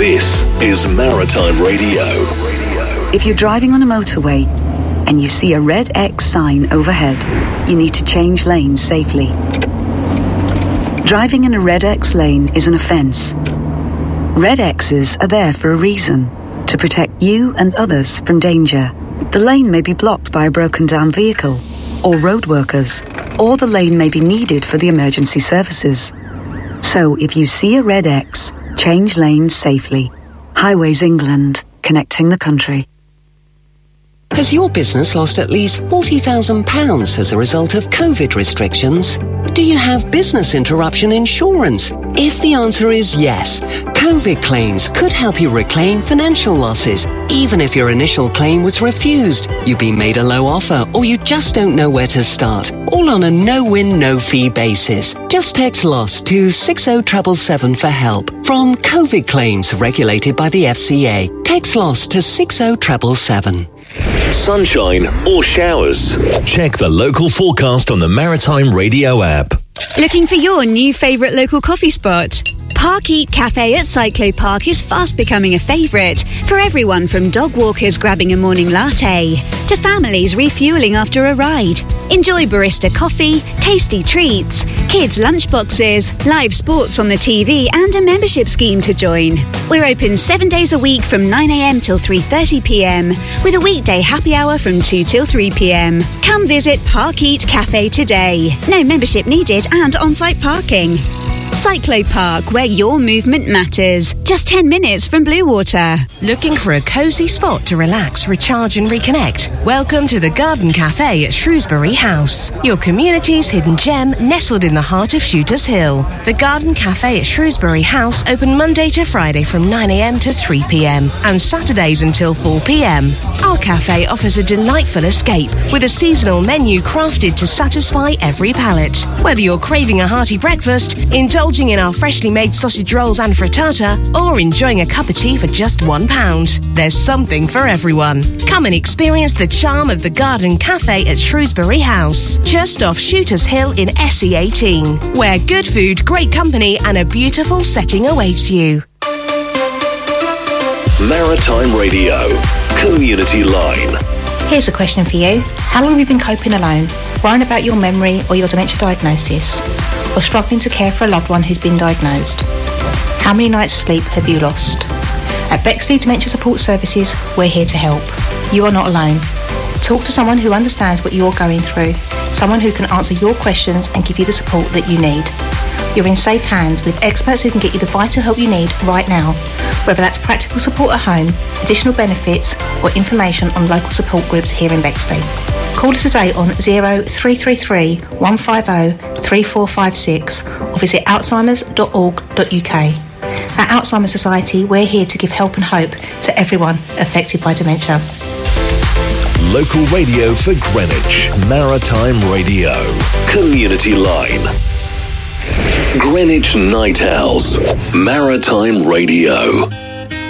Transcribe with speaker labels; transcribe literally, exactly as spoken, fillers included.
Speaker 1: This is Maritime Radio.
Speaker 2: If you're driving on a motorway and you see a red X sign overhead, you need to change lanes safely. Driving in a red X lane is an offence. Red X's are there for a reason, to protect you and others from danger. The lane may be blocked by a broken down vehicle or road workers, or the lane may be needed for the emergency services. So if you see a red X, change lanes safely. Highways England, connecting the country.
Speaker 3: Has your business lost at least forty thousand pounds as a result of COVID restrictions? Do you have business interruption insurance? If the answer is yes, COVID claims could help you reclaim financial losses, even if your initial claim was refused, you've been made a low offer, or you just don't know where to start. All on a no-win, no-fee basis. Just text LOSS to six oh seven seven for help. From COVID claims regulated by the F C A. Text LOSS to six oh seven seven.
Speaker 1: Sunshine or showers? Check the local forecast on the Maritime Radio app.
Speaker 4: Looking for your new favourite local coffee spot? Park Eat Cafe at Cyclo Park is fast becoming a favourite for everyone from dog walkers grabbing a morning latte to families refuelling after a ride. Enjoy barista coffee, tasty treats, kids' lunchboxes, live sports on the T V and a membership scheme to join. We're open seven days a week from nine a m till three thirty p m with a weekday happy hour from two till three p m. Come visit Park Eat Cafe today. No membership needed and on-site parking. Cyclo Park, where your movement matters. Just ten minutes from Bluewater.
Speaker 5: Looking for a cosy spot to relax, recharge and reconnect? Welcome to the Garden Cafe at Shrewsbury House, your community's hidden gem nestled in the heart of Shooters Hill. The Garden Cafe at Shrewsbury House open Monday to Friday from nine a m to three p m and Saturdays until four p m. Our cafe offers a delightful escape with a seasonal menu crafted to satisfy every palate. Whether you're craving a hearty breakfast, indulging in our freshly made sausage rolls and frittata, or enjoying a cup of tea for just one pound. There's something for everyone. Come and experience the charm of the Garden Cafe at Shrewsbury House, just off Shooters Hill in S E eighteen, where good food, great company and a beautiful setting awaits you.
Speaker 1: Maritime Radio, Community Line.
Speaker 6: Here's a question for you. How long have you been coping alone? Worrying about your memory or your dementia diagnosis? Or struggling to care for a loved one who's been diagnosed? How many nights' sleep have you lost? At Bexley Dementia Support Services, we're here to help. You are not alone. Talk to someone who understands what you're going through, someone who can answer your questions and give you the support that you need. You're in safe hands with experts who can get you the vital help you need right now, whether that's practical support at home, additional benefits, or information on local support groups here in Bexley. Call us today on zero three three three, one five zero, three four five six or visit alzheimers dot org dot u k. At Alzheimer's Society, we're here to give help and hope to everyone affected by dementia.
Speaker 1: Local radio for Greenwich, Maritime Radio, Community Line. Greenwich Night Owls, Maritime Radio.